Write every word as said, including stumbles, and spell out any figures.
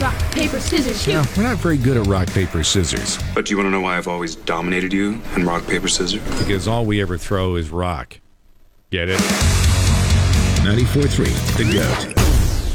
rock, paper, scissors, shoot. No, we're not very good at rock, paper, scissors. But do you want to know why I've always dominated you in rock, paper, scissors? Because all we ever throw is rock. Get it? ninety-four point three, The Goat.